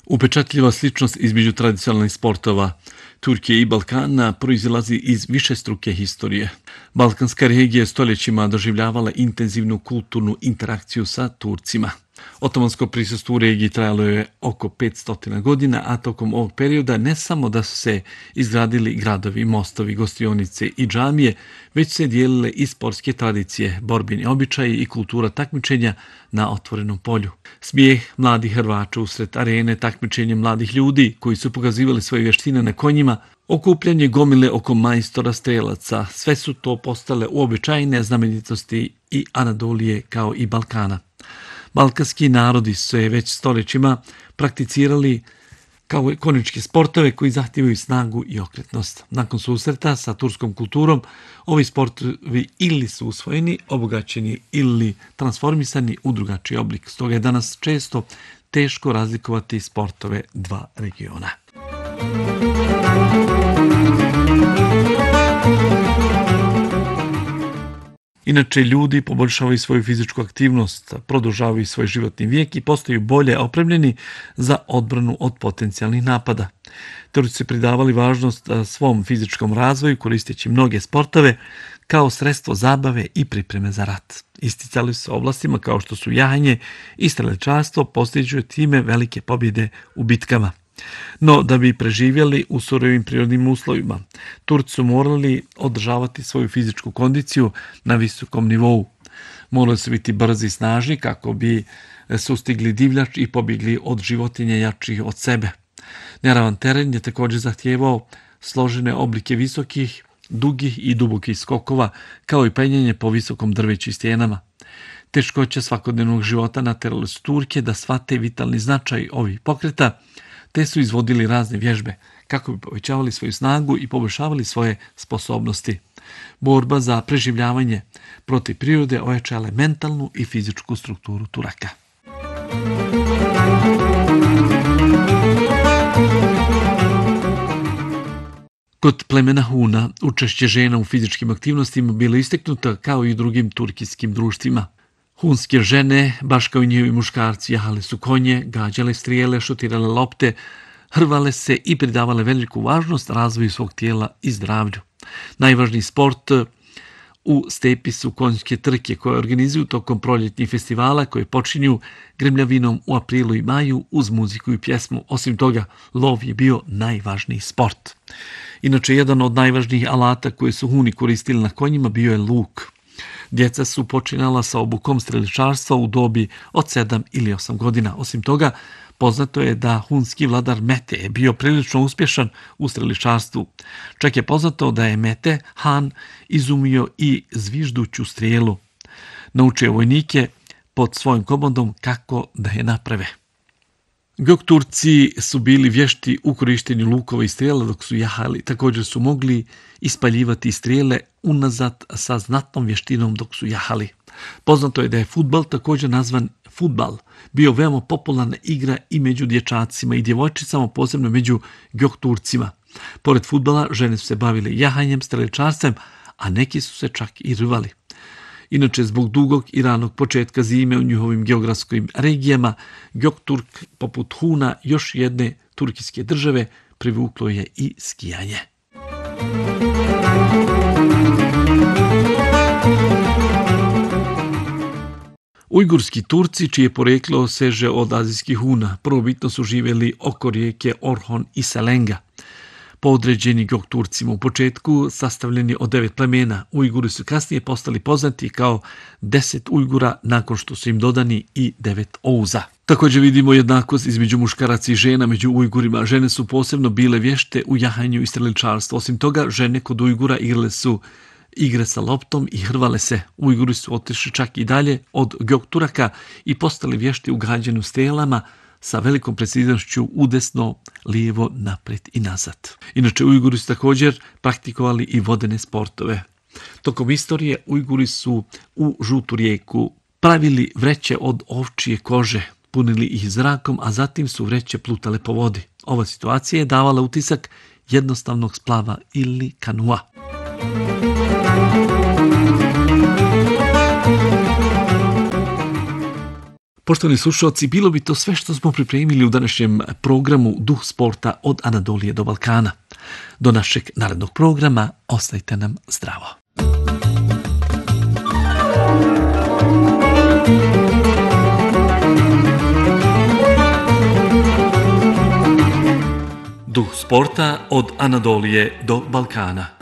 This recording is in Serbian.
Upečatljiva sličnost između tradicionalnih sportova Turke i Balkana proizilazi iz višestruke historije. Balkanska regija je stoljećima doživljavala intenzivnu kulturnu interakciju sa Turcima. Otomansko prisustvo u regiji trajalo je oko 500 godina, a tokom ovog perioda ne samo da su se izgradili gradovi, mostovi, gostionice i džamije, već se dijelile i sportske tradicije, borbeni običaji i kultura takmičenja na otvorenom polju. Smijeh mladih Hrvača usred arene, takmičenje mladih ljudi koji su pokazivali svoje vještine na konjima, okupljanje gomile oko majstora strelaca, sve su to postale uobičajene znamenitosti i Anadolije kao i Balkana. Balkanski narodi su se već stoljećima prakticirali kao konjičke sportove koji zahtijevaju snagu i okretnost. Nakon susreta sa turskom kulturom, ovi sportovi ili su usvojeni, obogaćeni ili transformisani u drugačiji oblik. Stoga je danas često teško razlikovati sportove dva regiona. Inače, ljudi poboljšavaju svoju fizičku aktivnost, produžavaju svoj životni vijek i postaju bolje opremljeni za odbranu od potencijalnih napada. Turci su pridavali važnost svom fizičkom razvoju koristeći mnoge sportove kao sredstvo zabave i pripreme za rat. Isticali su se oblastima kao što su jahanje i strelčarstvo, postižući time velike pobjede u bitkama. No, da bi preživjeli u surovim prirodnim uslovima, Turci su morali održavati svoju fizičku kondiciju na visokom nivou. Morali su biti brzi i snažni kako bi sustigli divljač i pobjegli od životinja jačih od sebe. Neravan teren je također zahtijevao složene oblike visokih, dugih i dubokih skokova, kao i penjanje po visokom drveću i stijenama. Teškoće svakodnevnog života naterali su Turke da shvate vitalni značaj ovih pokreta, te su izvodili razne vježbe kako bi povećavali svoju snagu i poboljšavali svoje sposobnosti. Borba za preživljavanje protiv prirode ojačala je mentalnu i fizičku strukturu Turaka. Kod plemena Huna učešće žena u fizičkim aktivnostima bilo isteknuto kao i u drugim turkijskim društvima. Hunske žene, baš kao i njihovi muškarci, jahale su konje, gađale strijele, šutirale lopte, hrvale se i pridavale veliku važnost razvoju svog tijela i zdravlju. Najvažniji sport u stepi su konjske trke koje organizuju tokom proljetnih festivala koje počinju gremljavinom u aprilu i maju uz muziku i pjesmu. Osim toga, lov je bio najvažniji sport. Inače, jedan od najvažnijih alata koje su Huni koristili na konjima bio je luk. Djeca su počinala sa obukom streličarstva u dobi od 7 ili 8 godina. Osim toga, poznato je da hunski vladar Mete je bio prilično uspješan u streličarstvu. Čak je poznato da je Mete Han izumio i zvižduću strijelu. Naučio vojnike pod svojim komandom kako da je naprave. Gökturci su bili vješti u korištenju lukova i strijela dok su jahali. Također su mogli ispaljivati strijele unazad sa znatnom vještinom dok su jahali. Poznato je da je fudbal, također nazvan fudbal, bio veoma popularna igra i među dječacima i djevojčicama, posebno među Gökturcima. Pored fudbala, žene su se bavile jahanjem, streličarstvom, a neki su se čak i rvali. Inače, zbog dugog i ranog početka zime u njihovim geografskim regijama, Gökturk, poput Huna, još jedne turkijske države, privuklo je i skijanje. Ujgurski Turci, čije poreklo seže od azijskih Huna, prvobitno su živjeli oko rijeke Orhon i Selenga. Podređeni Gökturcima u početku sastavljeni od 9 plemena, Ujguri su kasnije postali poznati kao 10 Ujgura nakon što su im dodani i 9 Ouza. Također vidimo jednakost između muškaraca i žena među Ujgurima. Žene su posebno bile vješte u jahanju i streličarstvu. Osim toga, žene kod Ujgura igrale su igre sa loptom i hrvale se. Ujguri su otišli čak i dalje od Gökturaka i postali vješti u gađanju stelama sa velikom preciznošću udesno, lijevo, naprijed i nazad. Inače, Ujguri su također praktikovali i vodene sportove. Tokom istorije Ujguri su u žutu rijeku pravili vreće od ovčije kože, punili ih zrakom, a zatim su vreće plutale po vodi. Ova situacija je davala utisak jednostavnog splava ili kanua. Poštovani slušalci, bilo bi to sve što smo pripremili u današnjem programu Duh sporta od Anadolije do Balkana. Do našeg narednog programa ostajte nam zdravo. Duh sporta od Anadolije do Balkana.